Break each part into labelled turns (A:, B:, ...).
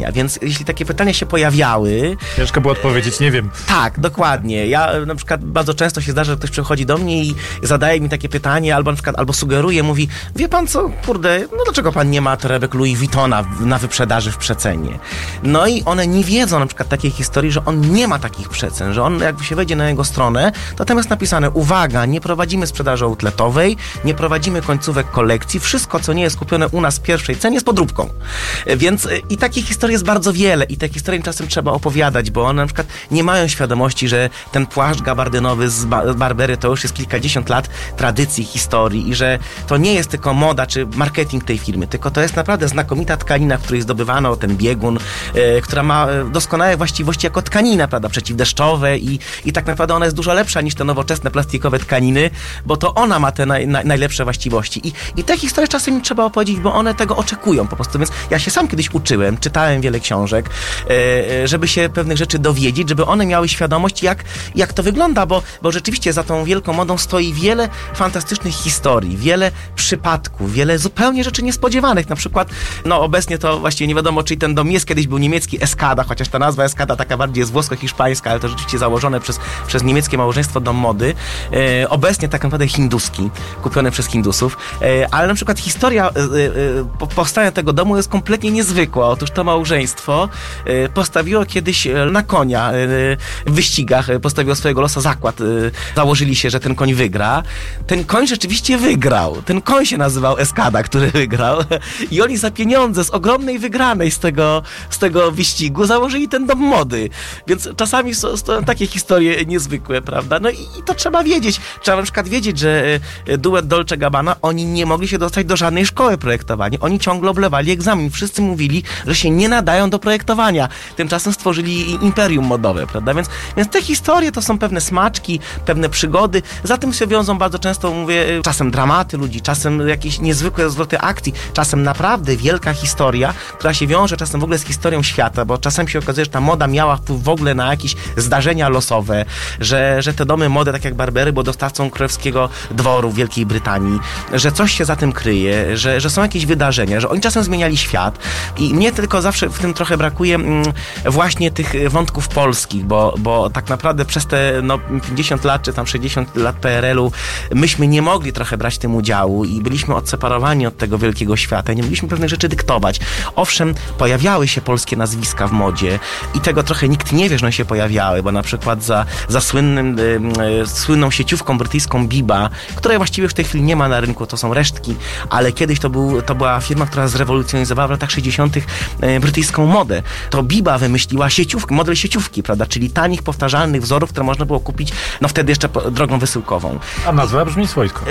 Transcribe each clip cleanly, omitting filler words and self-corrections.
A: Więc jeśli takie pytania się pojawiały...
B: Ciężko było odpowiedzieć, nie wiem.
A: Tak, dokładnie. Ja na przykład bardzo często się zdarza, że ktoś przychodzi do mnie i zadaje mi takie pytanie, albo na przykład sugeruje, mówi, wie pan co, kurde, no dlaczego pan nie ma torebek Louis Vuittona na wyprzedaży w przecenie? No i one nie wiedzą na przykład takiej historii, że on nie ma takich przecen, że on jakby się wejdzie na jego stronę, to tam jest napisane, uwaga, nie prowadzimy sprzedaży outletowej, nie prowadzimy końcówek kolekcji, wszystko co nie jest kupione u nas w pierwszej cenie jest podróbką. Więc i takich historii jest bardzo wiele i te historie czasem trzeba opowiadać, bo one na przykład nie mają świadomości, że ten płaszcz gabardynowy z Barbery to już jest kilkadziesiąt lat tradycji, historii i że to nie jest tylko moda czy marketing tej firmy, tylko to jest naprawdę znakomita tkanina, w której zdobywano ten biegun, która ma doskonałe właściwości jako tkanina, prawda, przeciwdeszczowe i tak naprawdę ona jest dużo lepsza niż te nowoczesne plastikowe tkaniny, bo to ona ma te najlepsze właściwości. I te historie czasem trzeba opowiedzieć, bo one tego oczekują po prostu, więc ja się sam kiedyś uczyłem, czytałem wiele książek, żeby się pewnych rzeczy dowiedzieć, żeby one miały świadomość, jak to wygląda, bo rzeczywiście za tą wielką modą stoi wiele fantastycznych historii, wiele przypadków, wiele zupełnie rzeczy niespodziewanych. Na przykład, no obecnie to właściwie nie wiadomo, czy ten dom jest, kiedyś był niemiecki Escada, chociaż ta nazwa Escada taka bardziej jest włosko-hiszpańska, ale to rzeczywiście założone przez niemieckie małżeństwo dom mody. Obecnie tak naprawdę hinduski, kupiony przez Hindusów, ale na przykład historia powstania tego domu jest kompletnie niezwykła. Otóż to małżeństwo postawiło kiedyś na konia w wyścigach, postawiło swojego losa zakład. Założyli się, że ten koń wygra. Ten koń rzeczywiście wygrał. Ten koń się nazywał Escada, który wygrał. I oni za pieniądze z ogromnej wygranej z tego wyścigu założyli ten dom mody. Więc czasami są takie historie niezwykłe, prawda? No i to trzeba wiedzieć. Trzeba na przykład wiedzieć, że duet Dolce Gabbana, oni nie mogli się dostać do żadnej szkoły projektowania. Oni ciągle oblewali egzamin. Wszyscy mówili, że się nie nadają do projektowania. Tymczasem stworzyli imperium modowe, prawda? Więc te historie to są pewne smaczki, pewne przygody. Za tym się wiążą bardzo często, mówię, czasem dramaty ludzi, czasem jakieś niezwykłe zwroty akcji, czasem naprawdę wielka historia, która się wiąże czasem w ogóle z historią świata, bo czasem się okazuje, że ta moda miała wpływ w ogóle na jakieś zdarzenia losowe, że te domy mody, tak jak Barbery, było dostawcą królewskiego dworu w Wielkiej Brytanii, że coś się za tym kryje, że są jakieś wydarzenia, że oni czasem zmieniali świat i mnie tylko zawsze w tym trochę brakuje właśnie tych wątków polskich, bo tak naprawdę przez te 50 lat, czy tam 60 lat PRL-u myśmy nie mogli trochę brać w tym udziału i byliśmy odseparowani od tego wielkiego świata i nie mogliśmy pewnych rzeczy dyktować. Owszem, pojawiały się polskie nazwiska w modzie i tego trochę nikt nie wie, że one się pojawiały, bo na przykład za słynną sieciówką brytyjską Biba, której właściwie w tej chwili nie ma na rynku, to są resztki, ale kiedyś to była firma, która zrewolucjonizowała w latach 60. brytyjską modę. To Biba wymyśliła model sieciówki, prawda, czyli tanich, powtarzalnych wzorów, które można było kupić, wtedy jeszcze drogą wysyłkową.
B: A nazwa brzmi swojsko.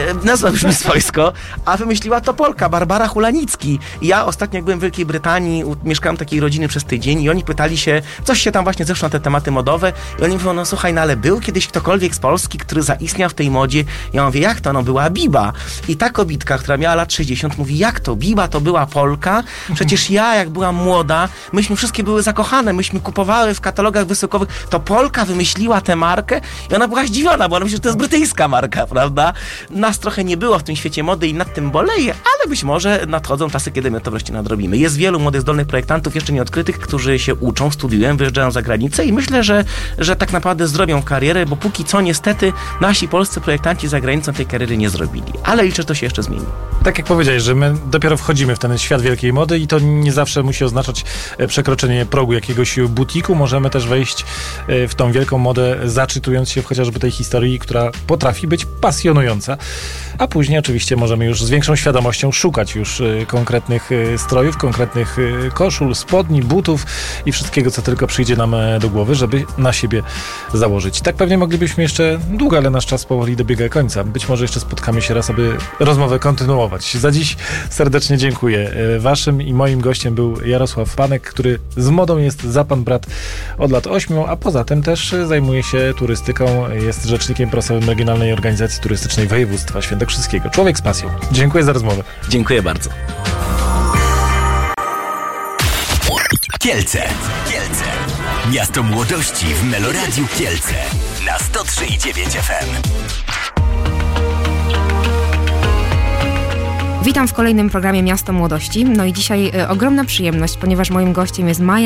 A: A wymyśliła to Polka, Barbara Hulanicki. I ja ostatnio, jak byłem w Wielkiej Brytanii, mieszkałem takiej rodziny przez tydzień i oni pytali się, coś się tam właśnie zeszło na te tematy modowe i oni mówią, słuchaj, ale był kiedyś ktokolwiek z Polski, który zaistniał w tej modzie? Ja mówię, jak to? Była Biba. I ta kobitka, która miała lat 60, mówi, jak to? Biba to była Polka? Przecież ja, jak byłam młoda, myśmy wszystkie były zakochane, myśmy kupowały w katalogach wysyłkowych, to Polka wymyśliła tę markę i ona była zdziwiona, bo ona myśli, że to jest brytyjska marka, prawda? Nas trochę nie było w tym świecie mody i nad tym boleję, ale być może nadchodzą czasy, kiedy my to wreszcie nadrobimy. Jest wielu młodych, zdolnych projektantów, jeszcze nieodkrytych, którzy się uczą, studiują, wyjeżdżają za granicę i myślę, że tak naprawdę zrobią karierę, bo póki co niestety nasi polscy projektanci za granicą tej kariery nie zrobili. Ale liczę, że to się jeszcze zmieni.
B: Tak jak powiedziałeś, że my dopiero wchodzimy w ten świat wielkiej mody i to nie zawsze musi oznaczać przekroczenie progu jakiegoś butiku. Możemy też wejść w tą wielką modę, zaczytując się w chociażby tej historii, która potrafi być pasjonująca. A później oczywiście możemy już z większą świadomością szukać już konkretnych strojów, konkretnych koszul, spodni, butów i wszystkiego, co tylko przyjdzie nam do głowy, żeby na siebie założyć. Tak pewnie moglibyśmy jeszcze długo, ale nasz czas powoli dobiega końca. Być może jeszcze spotkamy się raz, aby rozmowę kontynuować. Za dziś serdecznie dziękuję. Waszym i moim gościem był Jarosław Panek, który z modą jest za pan brat od lat 8, a poza tym też zajmuje się turystyką. Jest rzecznikiem prasowym Regionalnej Organizacji Turystycznej Województwa Świętokrzyskiego. Człowiek z pasją. Dziękuję za rozmowę.
A: Dziękuję bardzo.
C: Kielce. Miasto młodości w Meloradiu Kielce na 103,9 FM.
D: Witam w kolejnym programie Miasto Młodości. No i dzisiaj ogromna przyjemność, ponieważ moim gościem jest Maja